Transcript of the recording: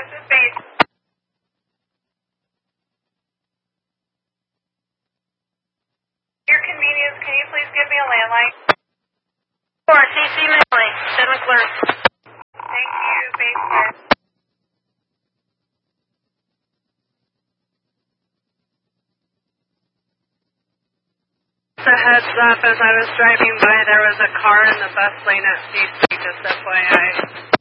this is Base. Your convenience, can you please give me a landline? For CC Manley, Sid McClure. Thank you, Base 10. A heads up, as I was driving by, there was a car in the bus lane at C3, just FYI.